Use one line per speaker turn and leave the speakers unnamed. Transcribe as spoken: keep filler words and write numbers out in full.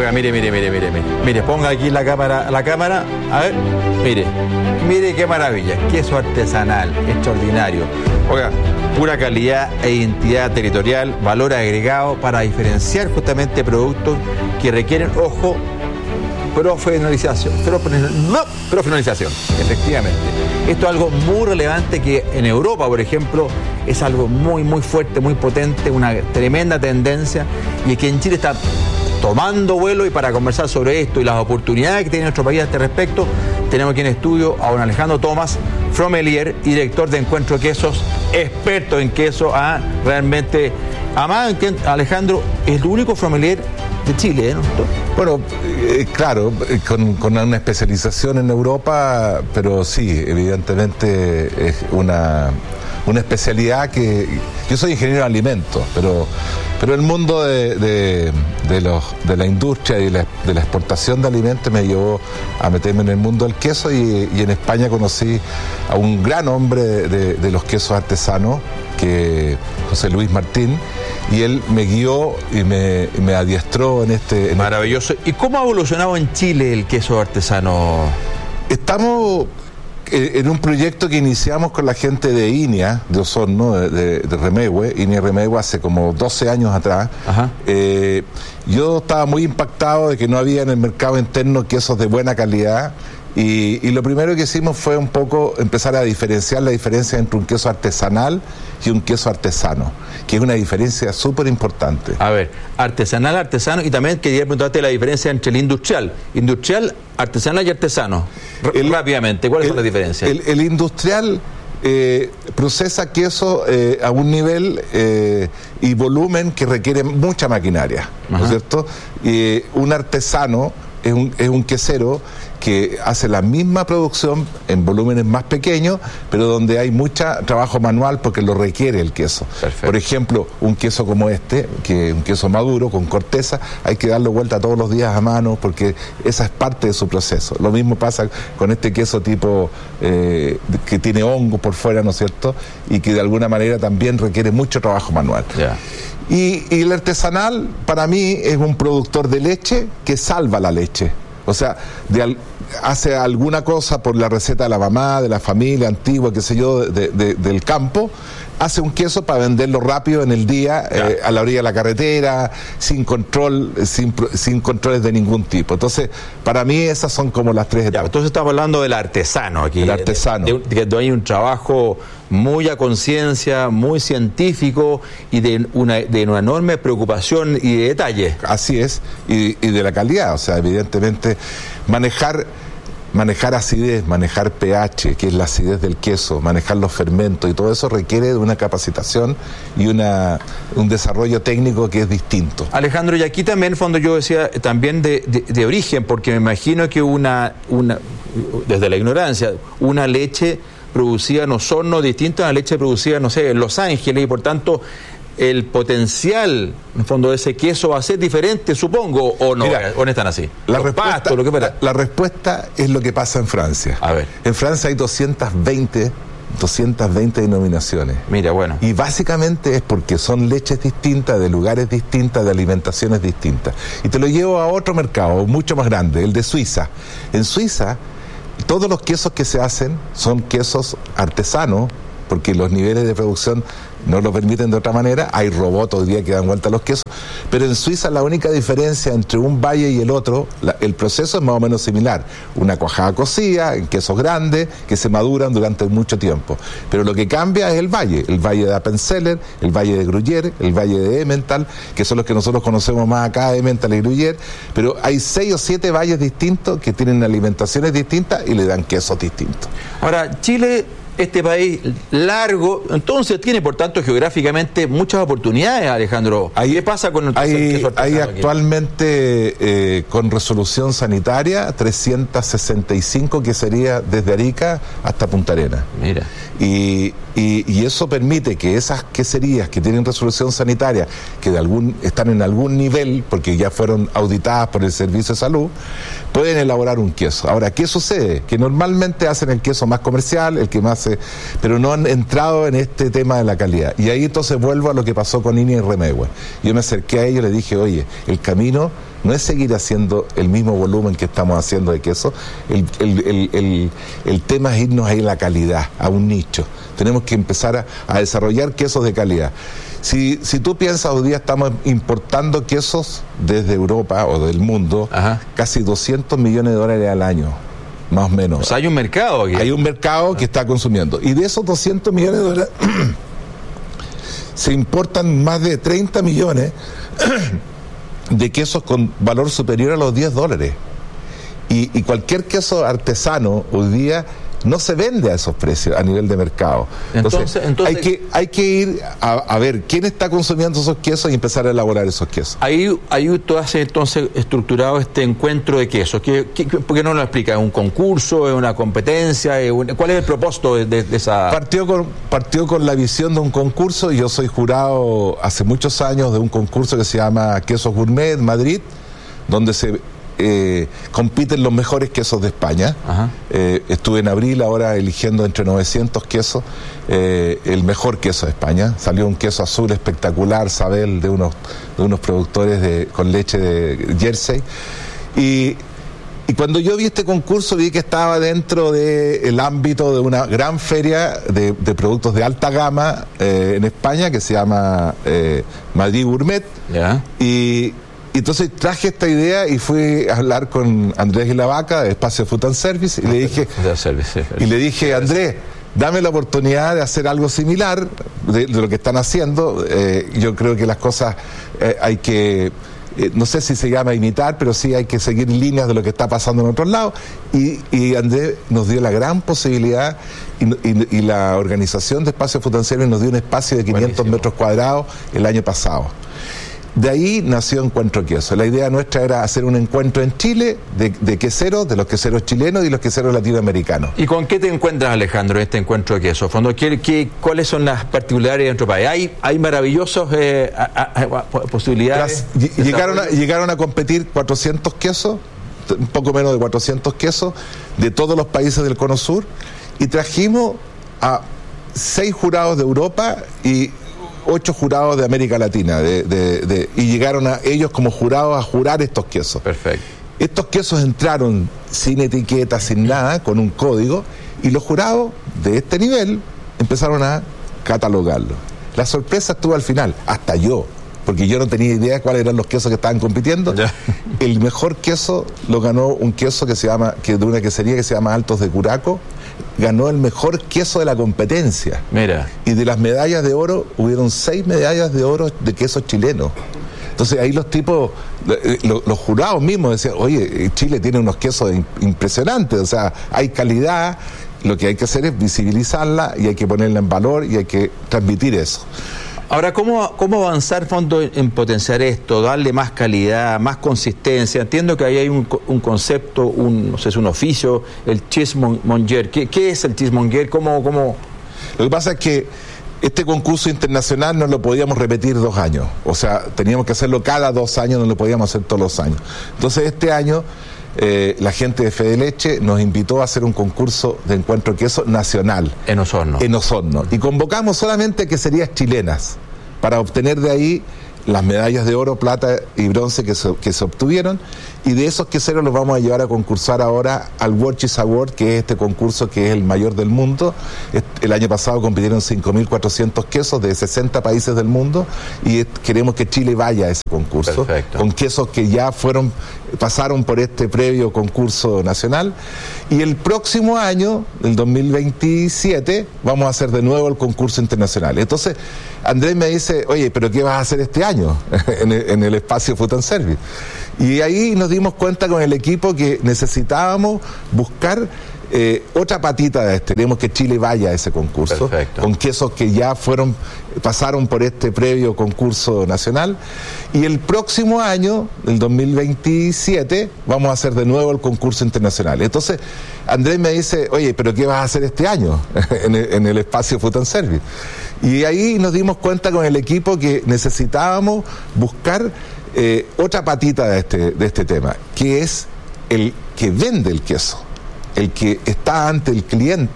Oiga, mire, mire, mire, mire, mire. Mire, ponga aquí la cámara, la cámara. A ver, mire. Mire qué maravilla. Queso artesanal, extraordinario. Oiga, pura calidad e identidad territorial, valor agregado para diferenciar justamente productos que requieren, ojo, profesionalización. No, profesionalización, efectivamente. Esto es algo muy relevante que en Europa, por ejemplo, es algo muy, muy fuerte, muy potente, una tremenda tendencia, y que en Chile está tomando vuelo. Y para conversar sobre esto y las oportunidades que tiene nuestro país a este respecto, tenemos aquí en estudio a don Alejandro Tomás, sommelier y director de Encuentro Quesos, experto en queso. Ah, realmente, además, Alejandro es el único sommelier de Chile, ¿no?
Bueno, eh, claro, con, con una especialización en Europa, pero sí, evidentemente es una, una especialidad que... Yo soy ingeniero de alimentos, pero, pero el mundo de, de, de, los, de la industria y la, de la exportación de alimentos me llevó a meterme en el mundo del queso, y, y en España conocí a un gran hombre de, de los quesos artesanos, que José Luis Martín, y él me guió y me, me adiestró en este... En
Maravilloso. ¿Y cómo ha evolucionado en Chile el queso artesano?
Estamos en un proyecto que iniciamos con la gente de INEA, de Osorno, de, de, de Remegue, INEA Remegue, hace como doce años atrás. Eh, yo estaba muy impactado de que no había en el mercado interno quesos de buena calidad. Y, y lo primero que hicimos fue un poco empezar a diferenciar la diferencia entre un queso artesanal y un queso artesano, que es una diferencia súper importante.
A ver, artesanal, artesano, y también quería preguntarte la diferencia entre el industrial, industrial, artesanal y artesano. El, Rápidamente, ¿cuáles el, son las diferencias?
El, el industrial eh, procesa queso eh, a un nivel eh, y volumen que requiere mucha maquinaria, ¿no es cierto? Y un artesano es un, es un quesero que hace la misma producción en volúmenes más pequeños, pero donde hay mucho trabajo manual porque lo requiere el queso. Perfecto. Por ejemplo, un queso como este, que es un queso maduro con corteza, hay que darle vuelta todos los días a mano porque esa es parte de su proceso. Lo mismo pasa con este queso tipo eh, que tiene hongo por fuera, ¿no es cierto? Y que de alguna manera también requiere mucho trabajo manual.
Yeah.
Y, y el artesanal, para mí, es un productor de leche que salva la leche. O sea, de al, hace alguna cosa por la receta de la mamá, de la familia antigua, qué sé yo, de, de, del campo, hace un queso para venderlo rápido en el día, eh, a la orilla de la carretera, sin control, sin, sin controles de ningún tipo. Entonces, para mí esas son como las tres etapas.
Ya, entonces estamos hablando del artesano aquí.
El artesano.
De, de, de hay un trabajo muy a conciencia, muy científico y de una, de una enorme preocupación y de detalle.
Así es, y, y de la calidad, o sea, evidentemente manejar manejar acidez, manejar pH, que es la acidez del queso, manejar los fermentos, y todo eso requiere de una capacitación y una un desarrollo técnico que es distinto.
Alejandro, y aquí también, en fondo, yo decía también de, de, de origen, porque me imagino que una, una, desde la ignorancia, una leche producida en Osorno distinta a la leche producida, no sé, en Los Ángeles, y por tanto el potencial, en el fondo, de ese queso va a ser diferente, supongo, o no.
Mira,
¿o no están así?
La
Los
respuesta,
pastos, lo que
la, la respuesta es lo que pasa en Francia.
A ver.
En Francia hay doscientas veinte denominaciones.
Mira, bueno.
Y básicamente es porque son leches distintas, de lugares distintas, de alimentaciones distintas. Y te lo llevo a otro mercado, mucho más grande, el de Suiza. En Suiza, todos los quesos que se hacen son quesos artesanos, porque los niveles de producción no lo permiten de otra manera. Hay robots hoy día que dan vuelta a los quesos, pero en Suiza la única diferencia entre un valle y el otro, la, el proceso es más o menos similar. Una cuajada cocida en quesos grandes que se maduran durante mucho tiempo, pero lo que cambia es el valle, el valle de Appenzeller, el valle de Gruyère, el valle de Emmental, que son los que nosotros conocemos más acá, Emmental y Gruyère, pero hay seis o siete valles distintos que tienen alimentaciones distintas y le dan quesos distintos.
Ahora, Chile, este país largo, entonces tiene, por tanto, geográficamente muchas oportunidades, Alejandro.
Ahí,
¿Qué pasa con el
hay,
queso artesano
hay actualmente eh, con resolución sanitaria trescientos sesenta y cinco, que sería desde Arica hasta Punta Arenas.
Mira.
Y, y, y eso permite que esas queserías que tienen resolución sanitaria, que de algún están en algún nivel, porque ya fueron auditadas por el Servicio de Salud, pueden elaborar un queso. Ahora, ¿qué sucede? Que normalmente hacen el queso más comercial, el que más se, pero no han entrado en este tema de la calidad. Y ahí entonces vuelvo a lo que pasó con INEA y Remegue. Yo me acerqué a ellos y les dije, oye, el camino no es seguir haciendo el mismo volumen que estamos haciendo de queso. El, el, el, el, el tema es irnos ahí a la calidad, a un nicho. Tenemos que empezar a, a desarrollar quesos de calidad. Si, si tú piensas, hoy día estamos importando quesos desde Europa o del mundo, Ajá. casi doscientos millones de dólares al año, más o menos.
O sea, hay un mercado aquí.
Hay un mercado que está consumiendo. Y de esos doscientos millones de dólares, se importan más de treinta millones de quesos con valor superior a los diez dólares. Y, y cualquier queso artesano hoy día no se vende a esos precios a nivel de mercado. Entonces, entonces, entonces hay que hay que ir a, a ver quién está consumiendo esos quesos y empezar a elaborar esos quesos.
Ahí, ahí tú has entonces estructurado este encuentro de quesos. ¿Qué, qué, ¿Por qué no lo explicas? ¿Es un concurso? ¿Es una competencia? ¿Es un, ¿Cuál es el propósito de, de, de esa...?
Partió con, partió con la visión de un concurso. Yo soy jurado hace muchos años de un concurso que se llama Quesos Gourmet en Madrid, donde se... Eh, compiten los mejores quesos de España. Eh, estuve en abril ahora eligiendo entre novecientos quesos eh, el mejor queso de España. Salió un queso azul espectacular, Sabel, de unos, de unos productores de, con leche de Jersey. Y, y cuando yo vi este concurso vi que estaba dentro del ámbito de una gran feria de, de productos de alta gama eh, en España que se llama eh, Madrid Gourmet.
Yeah.
Y Y entonces traje esta idea y fui a hablar con Andrés Guilavaca de Espacio Food and Service y le dije, y le dije, Andrés, dame la oportunidad de hacer algo similar de, de lo que están haciendo. Eh, yo creo que las cosas eh, hay que, eh, no sé si se llama imitar, pero sí hay que seguir líneas de lo que está pasando en otros lados. Y, y Andrés nos dio la gran posibilidad y, y, y la organización de Espacio Food and Service nos dio un espacio de quinientos Buenísimo. Metros cuadrados el año pasado. De ahí nació Encuentro Queso. La idea nuestra era hacer un encuentro en Chile de, de queseros, de los queseros chilenos y los queseros latinoamericanos.
¿Y con qué te encuentras, Alejandro, en este Encuentro de Queso? Fondo, ¿qué, qué, ¿Cuáles son las particularidades de nuestro país? ¿Hay, hay maravillosas eh, posibilidades?
Las, llegaron, a, llegaron a competir cuatrocientos quesos, un poco menos de cuatrocientos quesos, de todos los países del Cono Sur, y trajimos a seis jurados de Europa y ocho jurados de América Latina de, de, de, y llegaron a ellos como jurados a jurar estos quesos.
Perfecto.
Estos quesos entraron sin etiqueta, sin nada, con un código, y los jurados de este nivel empezaron a catalogarlo. La sorpresa estuvo al final, hasta yo, porque yo no tenía idea de cuáles eran los quesos que estaban compitiendo. Ya. El mejor queso lo ganó un queso que se llama, que de una quesería que se llama Altos de Curaco. Ganó el mejor queso de la competencia.
Mira.
Y de las medallas de oro, hubieron seis medallas de oro de quesos chilenos. Entonces ahí los tipos, los, los jurados mismos decían, oye, Chile tiene unos quesos impresionantes, o sea, hay calidad, lo que hay que hacer es visibilizarla y hay que ponerla en valor y hay que transmitir eso.
Ahora, ¿cómo, cómo avanzar, Fondo, en potenciar esto, darle más calidad, más consistencia? Entiendo que ahí hay un, un concepto, un, no sé, es un oficio, el cheesemonger. ¿Qué, qué es el cheesemonger? ¿Cómo, cómo?
Lo que pasa es que este concurso internacional no lo podíamos repetir dos años. O sea, teníamos que hacerlo cada dos años, no lo podíamos hacer todos los años. Entonces, este año, eh, la gente de Fede Leche nos invitó a hacer un concurso de Encuentro Queso nacional.
En Osorno.
En Osorno. Y convocamos solamente queserías chilenas para obtener de ahí las medallas de oro, plata y bronce que se, que se obtuvieron, y de esos queseros los vamos a llevar a concursar ahora al World Cheese Award, que es este concurso que es el mayor del mundo. El año pasado compitieron cinco mil cuatrocientos quesos de sesenta países del mundo y queremos que Chile vaya a ese concurso.
Perfecto.
Con quesos que ya fueron, pasaron por este previo concurso nacional, y el próximo año, el dos mil veintisiete, vamos a hacer de nuevo el concurso internacional. Entonces Andrés me dice, oye, ¿pero qué vas a hacer este año en, el, en el Espacio Food and Service? Y ahí nos dimos cuenta con el equipo que necesitábamos buscar eh, otra patita de este. Queremos que Chile vaya a ese concurso.
Perfecto.
Con quesos que ya fueron, pasaron por este previo concurso nacional. Y el próximo año, el dos mil veintisiete, vamos a hacer de nuevo el concurso internacional. Entonces Andrés me dice, oye, ¿pero qué vas a hacer este año en el, en el Espacio Food and Service? Y ahí nos dimos cuenta con el equipo que necesitábamos buscar eh, otra patita de este, de este tema, que es el que vende el queso, el que está ante el cliente.